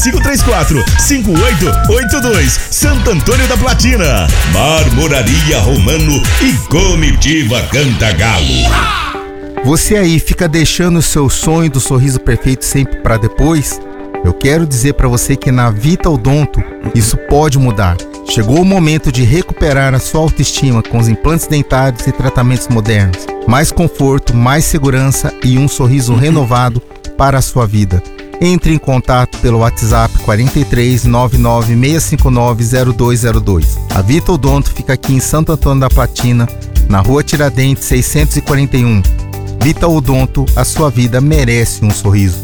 534-5882, Santo Antônio da Platina. Marmoraria Romano e Comitiva Cantagalo. Você aí fica deixando o seu sonho do sorriso perfeito sempre para depois? Eu quero dizer para você que na Vita Odonto isso pode mudar. Chegou o momento de recuperar a sua autoestima com os implantes dentários e tratamentos modernos. Mais conforto, mais segurança e um sorriso renovado para a sua vida. Entre em contato pelo WhatsApp 43 99 659 0202. A Vita Odonto fica aqui em Santo Antônio da Platina, na Rua Tiradentes 641. Vita Odonto, a sua vida merece um sorriso.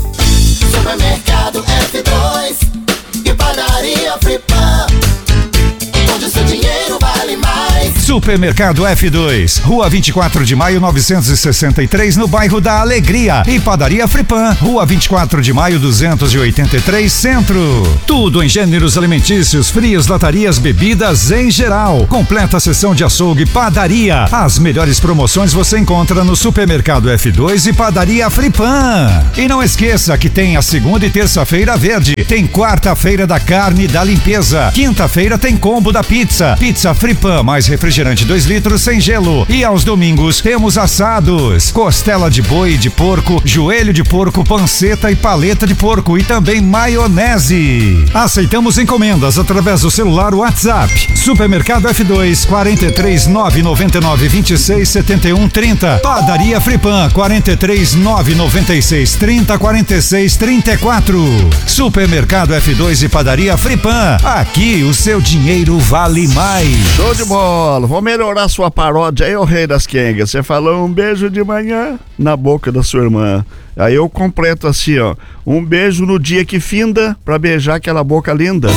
Supermercado F2 e Padaria Fripan, onde o seu dinheiro vale mais. Supermercado F2, Rua 24 de Maio 963, no bairro da Alegria. E Padaria Fripan, Rua 24 de Maio 283, Centro. Tudo em gêneros alimentícios, frios, latarias, bebidas em geral. Completa a seção de açougue e padaria. As melhores promoções você encontra no Supermercado F2 e Padaria Fripan. E não esqueça que tem a segunda e terça-feira verde. Tem quarta-feira da carne e da limpeza. Quinta-feira tem combo da pizza. Pizza Fripan mais refrigerante 2 litros sem gelo. E aos domingos temos assados, costela de boi e de porco, joelho de porco, panceta e paleta de porco e também maionese. Aceitamos encomendas através do celular WhatsApp. Supermercado F2 43 999 26 71 30. Padaria Fripan 43 996 30 46 34. Supermercado F2 e Padaria Fripan. Aqui o seu dinheiro vale mais. Show de bola. Vou melhorar sua paródia aí, ô rei das quengas. Você falou um beijo de manhã na boca da sua irmã. Aí eu completo assim, ó. Um beijo no dia que finda pra beijar aquela boca linda.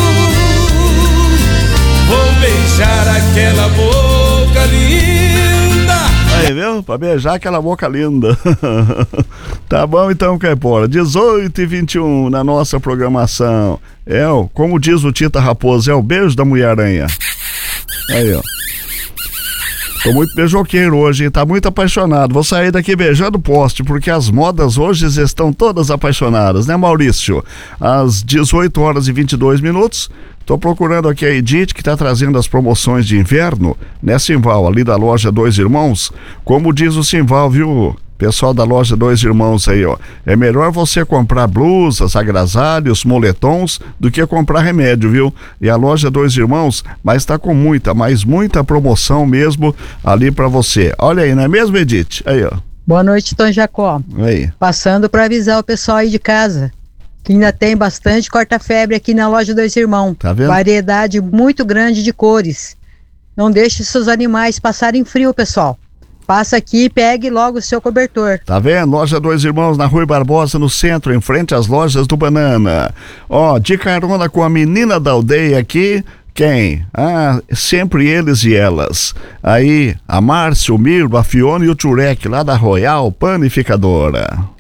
Vou beijar aquela boca linda. Aí, viu? Pra beijar aquela boca linda. Tá bom então, Caipora. 18h21 na nossa programação. Como diz o Tita Raposo, é o beijo da Mulher-Aranha. Aí, ó. Tô muito beijoqueiro hoje, hein? Tá muito apaixonado. Vou sair daqui beijando o poste, porque as modas hoje estão todas apaixonadas, né, Maurício? Às 18h22. Tô procurando aqui a Edith, que tá trazendo as promoções de inverno, né, Simval, ali da loja Dois Irmãos. Como diz o Simval, viu? Pessoal da loja Dois Irmãos aí, ó. É melhor você comprar blusas, agasalhos, moletons, do que comprar remédio, viu? E a loja Dois Irmãos, mas tá com muita promoção mesmo ali pra você. Olha aí, não é mesmo, Edith? Aí, ó. Boa noite, Tom Jacó. Aí. Passando pra avisar o pessoal aí de casa que ainda tem bastante corta-febre aqui na loja Dois Irmãos. Tá vendo? Variedade muito grande de cores. Não deixe seus animais passarem frio, pessoal. Passa aqui e pegue logo o seu cobertor. Tá vendo? Loja Dois Irmãos na Rui Barbosa, no centro, em frente às lojas do Banana. Ó, de carona com a menina da aldeia aqui. Quem? Sempre eles e elas. Aí, a Márcia, o Miro, a Fiona e o Turek, lá da Royal Panificadora.